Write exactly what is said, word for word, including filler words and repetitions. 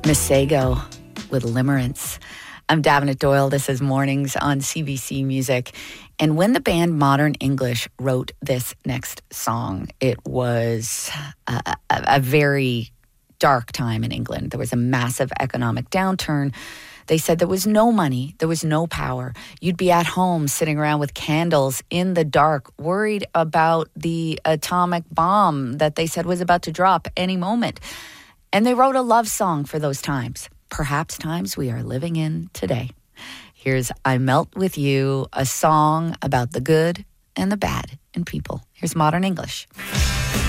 Masego with Limerence. I'm Davenant Doyle. This is Mornings on C B C Music. And when the band Modern English wrote this next song, it was a, a, a very dark time in England. There was a massive economic downturn. They said there was no money, there was no power. You'd be at home sitting around with candles in the dark, worried about the atomic bomb that they said was about to drop any moment. And they wrote a love song for those times, perhaps times we are living in today. Here's I Melt With You, a song about the good and the bad in people. Here's Modern English.